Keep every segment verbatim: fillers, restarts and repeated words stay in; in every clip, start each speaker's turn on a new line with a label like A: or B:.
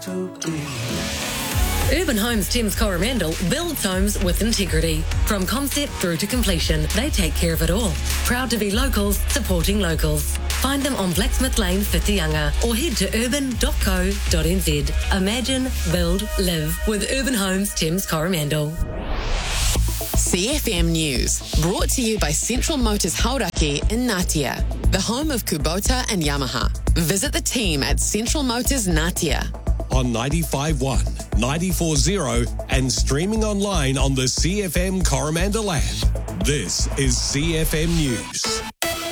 A: Urban Homes Thames Coromandel builds homes with integrity. From concept through to completion, they take care of it all. Proud to be locals, supporting locals. Find them on Blacksmith Lane, Whitianga, or head to urban dot co dot n z. Imagine, build, live with Urban Homes Thames Coromandel.
B: C F M News, brought to you by Central Motors Hauraki in Ngatea, the home of Kubota and Yamaha. Visit the team at Central Motors Ngatea.
C: On ninety-five point one, ninety-four point zero and streaming online on the C F M Coromandel app. This is C F M News.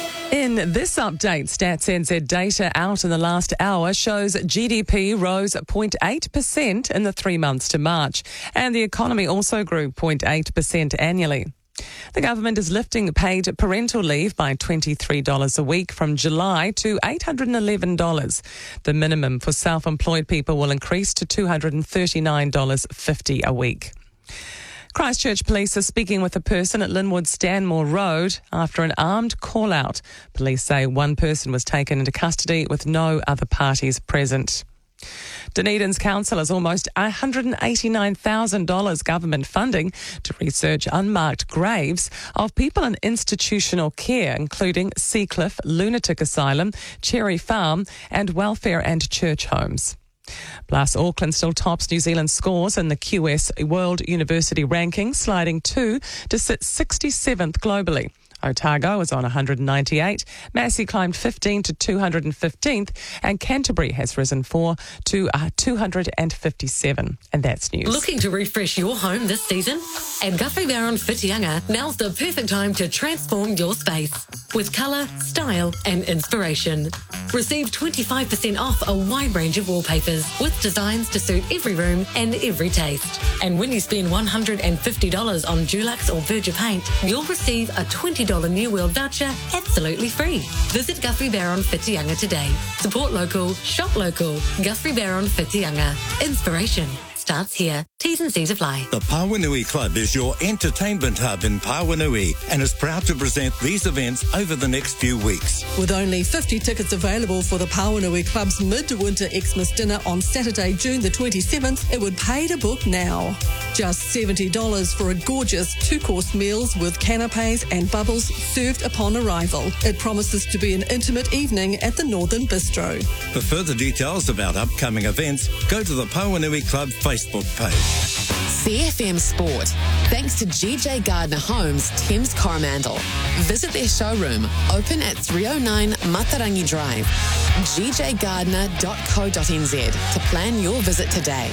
D: In this update, Stats N Z data out in the last hour shows G D P rose zero point eight percent in the three months to March, and the economy also grew zero point eight percent annually. The government is lifting paid parental leave by twenty-three dollars a week from July to eight hundred eleven dollars. The minimum for self-employed people will increase to two hundred thirty-nine dollars fifty a week. Christchurch police are speaking with a person at Linwood Stanmore Road after an armed call-out. Police say one person was taken into custody with no other parties present. Dunedin's council has almost one hundred eighty-nine thousand dollars government funding to research unmarked graves of people in institutional care, including Seacliff Lunatic Asylum, Cherry Farm and welfare and church homes. Plus, Auckland still tops New Zealand's scores in the Q S World University Ranking, sliding two to sit sixty-seventh globally. Otago is on one hundred ninety-eight, Massey climbed fifteen to two hundred fifteenth, and Canterbury has risen four to uh, two hundred fifty-seven. And that's news.
A: Looking to refresh your home this season? At Guthrie Barron Whitianga, now's the perfect time to transform your space with colour, style and inspiration. Receive twenty-five percent off a wide range of wallpapers with designs to suit every room and every taste. And when you spend one hundred fifty dollars on Dulux or Verger paint, you'll receive a twenty dollars New World voucher absolutely free. Visit Guthrie Barron Whitianga today. Support local, shop local. Guthrie Barron Whitianga. Inspiration starts here. T's and C's apply.
E: The Pawanui Club is your entertainment hub in Pawanui and is proud to present these events over the next few weeks.
F: With only fifty tickets available for the Pawanui Club's Mid-Winter Xmas dinner on Saturday, June the twenty-seventh, it would pay to book now. Just seventy dollars for a gorgeous two-course meals with canapes and bubbles served upon arrival. It promises to be an intimate evening at the Northern Bistro.
E: For further details about upcoming events, go to the Pawanui Club Facebook page.
B: C F M Sport, thanks to G J Gardner Homes Thames Coromandel. Visit their showroom, open at three oh nine Matarangi Drive. g j gardner dot co dot n z to plan your visit today.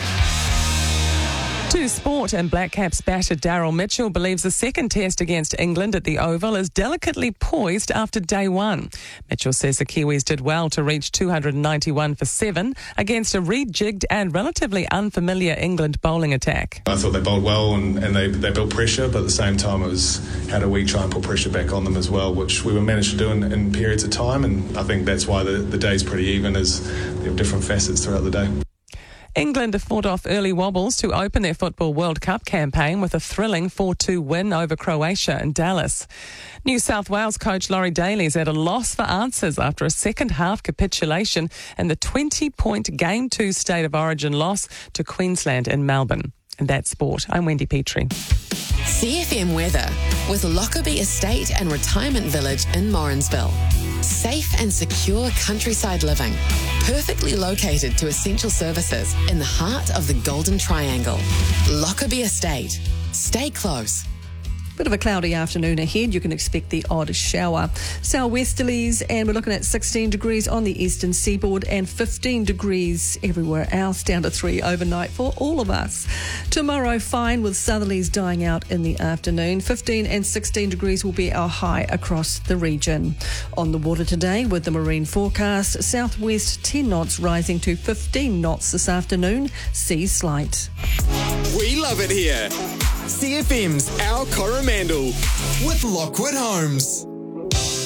D: To sport, and Black Caps batter Daryl Mitchell believes the second test against England at the Oval is delicately poised after day one. Mitchell says the Kiwis did well to reach two hundred ninety-one for seven against a rejigged and relatively unfamiliar England bowling attack.
G: I thought they bowled well and, and they, they built pressure, but at the same time it was how do we try and put pressure back on them as well, which we were managed to do in, in periods of time, and I think that's why the, the day's pretty even, as there have different facets throughout the day.
D: England have fought off early wobbles to open their Football World Cup campaign with a thrilling four two win over Croatia in Dallas. New South Wales coach Laurie Daly is at a loss for answers after a second-half capitulation in the twenty-point Game two State of Origin loss to Queensland in Melbourne. And that's sport. I'm Wendy Petrie.
B: C F M weather with Lockerbie Estate and Retirement Village in Morrinsville. Safe and secure countryside living, perfectly located to essential services in the heart of the Golden Triangle. Lockerbie Estate. Stay close.
F: Bit of a cloudy afternoon ahead. You can expect the odd shower. Southwesterlies, and we're looking at sixteen degrees on the eastern seaboard and fifteen degrees everywhere else, down to three overnight for all of us. Tomorrow, fine with southerlies dying out in the afternoon. fifteen and sixteen degrees will be our high across the region. On the water today with the marine forecast, southwest ten knots rising to fifteen knots this afternoon. Sea slight.
H: We love it here. C F M's Our Coromandel with Lockwood Homes.